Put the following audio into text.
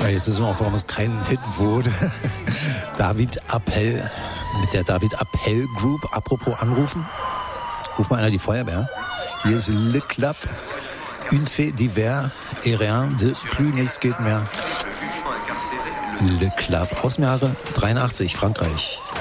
Ja, jetzt wissen wir auch, warum es kein Hit wurde. David Appel mit der David Appel Group. Apropos anrufen. Ruf mal einer die Feuerwehr. Hier ist Le Club. Une fait divers et rien de plus, nichts geht mehr. Le Club aus dem Jahre 83, Frankreich.